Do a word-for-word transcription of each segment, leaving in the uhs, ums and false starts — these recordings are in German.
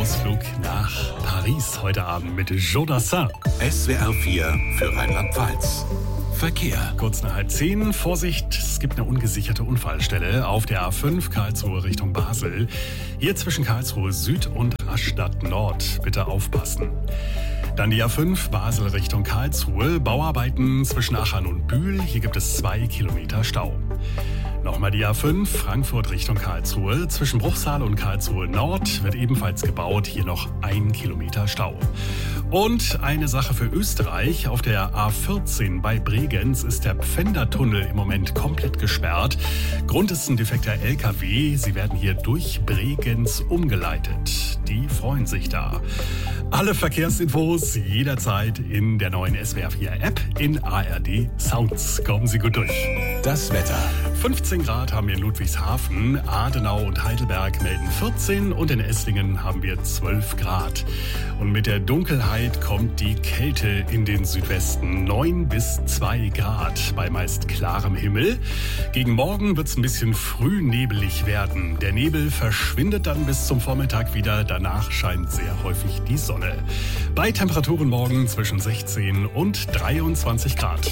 Ausflug nach Paris heute Abend mit Jodassin. S W R vier für Rheinland-Pfalz. Verkehr. Kurz nach halb zehn. Vorsicht, es gibt eine ungesicherte Unfallstelle auf der A fünf Karlsruhe Richtung Basel. Hier zwischen Karlsruhe Süd und Rastatt Nord. Bitte aufpassen. Dann die A fünf Basel Richtung Karlsruhe. Bauarbeiten zwischen Achern und Bühl. Hier gibt es zwei Kilometer Stau. Nochmal die A fünf Frankfurt Richtung Karlsruhe. Zwischen Bruchsal und Karlsruhe Nord wird ebenfalls gebaut. Hier noch ein Kilometer Stau. Und eine Sache für Österreich. Auf der A vierzehn bei Bregenz ist der Pfändertunnel im Moment komplett gesperrt. Grund ist ein defekter L K W. Sie werden hier durch Bregenz umgeleitet. Die freuen sich da. Alle Verkehrsinfos jederzeit in der neuen S W R vier App in A R D Sounds. Kommen Sie gut durch. Das Wetter. fünfzehn Grad haben wir in Ludwigshafen, Adenau und Heidelberg melden vierzehn und in Esslingen haben wir zwölf Grad. Und mit der Dunkelheit kommt die Kälte in den Südwesten, neun bis zwei Grad bei meist klarem Himmel. Gegen Morgen wird es ein bisschen früh nebelig werden. Der Nebel verschwindet dann bis zum Vormittag wieder, danach scheint sehr häufig die Sonne. Bei Temperaturen morgen zwischen sechzehn und dreiundzwanzig Grad.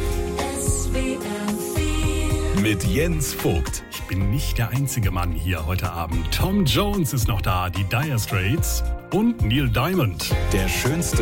Mit Jens Vogt. Ich bin nicht der einzige Mann hier heute Abend. Tom Jones ist noch da, die Dire Straits und Neil Diamond. Der schönste